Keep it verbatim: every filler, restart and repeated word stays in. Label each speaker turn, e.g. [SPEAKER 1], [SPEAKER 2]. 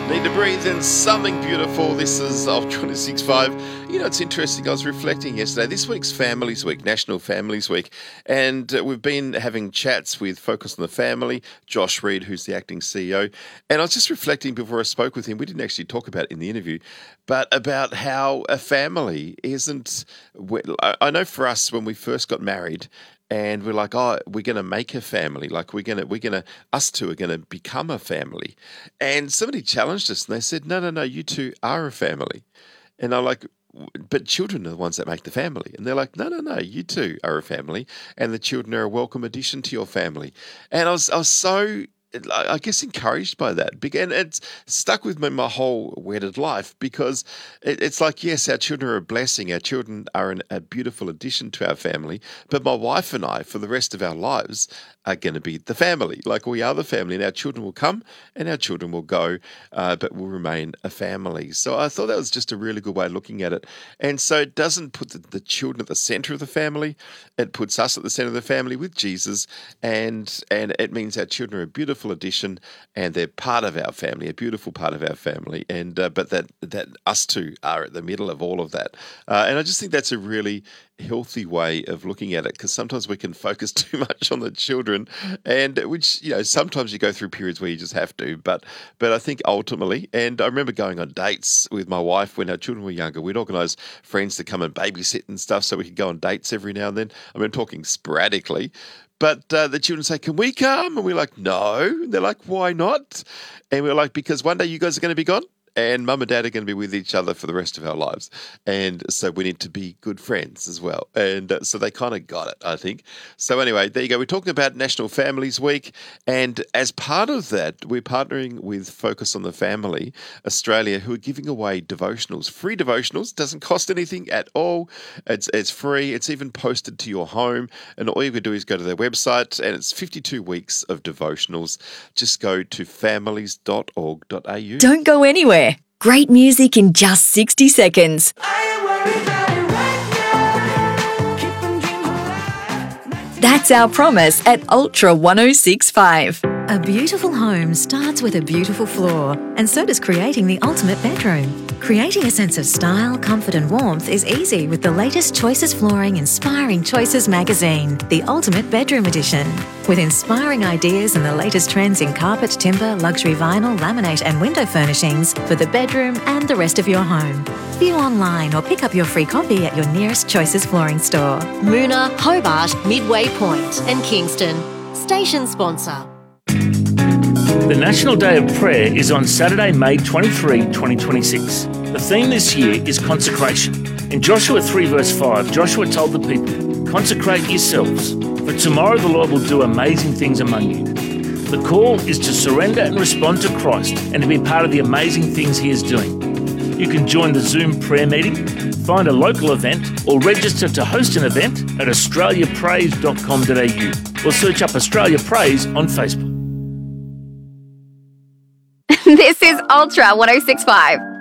[SPEAKER 1] Need to Breathe in Something Beautiful. This is Ultra one oh six point five. You know, it's interesting. I was reflecting yesterday. This week's Families Week, National Families Week, and uh, we've been having chats with Focus on the Family, Josh Reed, who's the acting C E O. And I was just reflecting before I spoke with him. We didn't actually talk about it in the interview, but about how a family isn't. I know for us, when we first got married, and we're like, oh, we're going to make a family. Like we're going to, we're going to, us two are going to become a family. And somebody challenged us and they said, no, no, no, you two are a family. And I'm like, but children are the ones that make the family. And they're like, no, no, no, you two are a family. And the children are a welcome addition to your family. And I was, I was so, I guess, encouraged by that. And it's stuck with me my whole wedded life, because it's like, yes, our children are a blessing. Our children are an, a beautiful addition to our family. But my wife and I, for the rest of our lives, are going to be the family. Like, we are the family, and our children will come and our children will go, uh, but will remain a family. So I thought that was just a really good way of looking at it. And so it doesn't put the, the children at the center of the family. It puts us at the center of the family with Jesus. And, and it means our children are a beautiful addition, and they're part of our family, a beautiful part of our family, and uh, but that that us two are at the middle of all of that, uh, and I just think that's a really healthy way of looking at it, because sometimes we can focus too much on the children, and which, you know, sometimes you go through periods where you just have to, but but I think ultimately, and I remember going on dates with my wife when our children were younger. We'd organise friends to come and babysit and stuff so we could go on dates every now and then. I mean, I'm talking sporadically. But uh, the children say, can we come? And we're like, no. And they're like, why not? And we're like, because one day you guys are going to be gone, and mum and dad are going to be with each other for the rest of our lives. And so we need to be good friends as well. And uh, so they kind of got it, I think. So anyway, there you go. We're talking about National Families Week. And as part of that, we're partnering with Focus on the Family Australia, who are giving away devotionals, free devotionals. Doesn't cost anything at all. It's it's free. It's even posted to your home. And all you can do is go to their website, and it's fifty-two weeks of devotionals. Just go to families dot org dot a u.
[SPEAKER 2] Don't go anywhere. Great music in just sixty seconds. That's our promise at Ultra one oh six point five.
[SPEAKER 3] A beautiful home starts with a beautiful floor, and so does creating the ultimate bedroom. Creating a sense of style, comfort and warmth is easy with the latest Choices Flooring Inspiring Choices magazine, the Ultimate Bedroom Edition. With inspiring ideas and the latest trends in carpet, timber, luxury vinyl, laminate and window furnishings for the bedroom and the rest of your home. View online or pick up your free copy at your nearest Choices Flooring store.
[SPEAKER 4] Moona, Hobart, Midway Point and Kingston. Station sponsor.
[SPEAKER 5] The National Day of Prayer is on Saturday, May twenty-third, twenty twenty-six. The theme this year is consecration. In Joshua three verse five, Joshua told the people, consecrate yourselves, for tomorrow the Lord will do amazing things among you. The call is to surrender and respond to Christ and to be part of the amazing things He is doing. You can join the Zoom prayer meeting, find a local event, or register to host an event at australia praise dot com dot a u or search up Australia Praise on Facebook.
[SPEAKER 2] This is Ultra one oh six point five.